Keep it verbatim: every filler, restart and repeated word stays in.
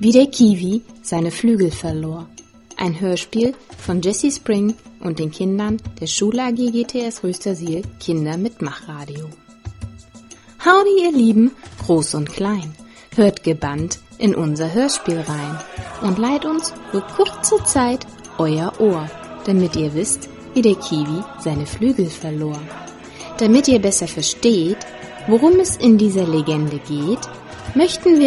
Wie der Kiwi seine Flügel verlor. Ein Hörspiel von Jessie Spring und den Kindern der Schule A G G T S Röstersiel Kinder mit Machradio. Howdy, ihr Lieben, groß und klein, hört gebannt in unser Hörspiel rein und leiht uns für kurze Zeit euer Ohr, damit ihr wisst, wie der Kiwi seine Flügel verlor. Damit ihr besser versteht, worum es in dieser Legende geht, möchten wir